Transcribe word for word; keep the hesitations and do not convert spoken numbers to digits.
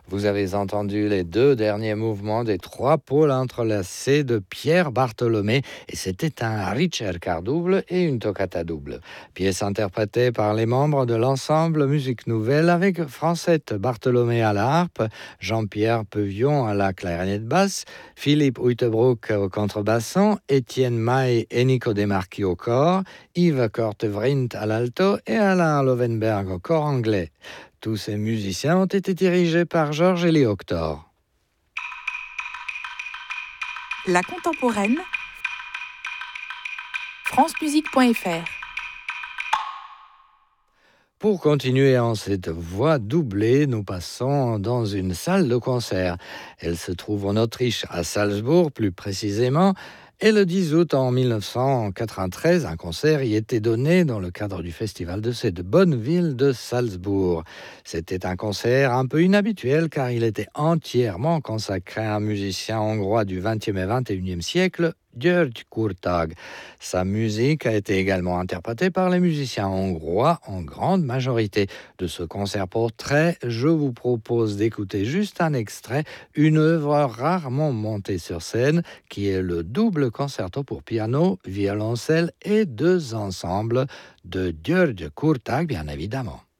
Vous avez entendu les deux derniers mouvements des trois pôles entrelacés de Pierre Bartholomé et c'était un ricercar double et une toccata double. Pièce interprétée par les membres de l'ensemble Musique Nouvelle avec Francette Bartholomé à la harpe, Jean-Pierre Pevion à la clarinette basse, Philippe Uytebroek au contrebasson, Étienne Maille et Nico Demarchi au corps, Yves Kortevrind à l'alto et Alain Lovenberg au corps anglais. Tous ces musiciens ont été dirigés par Georges Elie Hoctor. La contemporaine, francemusique point f r. Pour continuer en cette voie doublée, nous passons dans une salle de concert. Elle se trouve en Autriche, à Salzbourg plus précisément. Et le dix août en dix-neuf cent quatre-vingt-treize, un concert y était donné dans le cadre du festival de cette bonne ville de Salzbourg. C'était un concert un peu inhabituel car il était entièrement consacré à un musicien hongrois du vingtième et vingt et unième siècle, György Kurtág. Sa musique a été également interprétée par les musiciens hongrois en grande majorité. De ce concert portrait, je vous propose d'écouter juste un extrait, une œuvre rarement montée sur scène, qui est le double concerto pour piano, violoncelle et deux ensembles de György Kurtág, bien évidemment.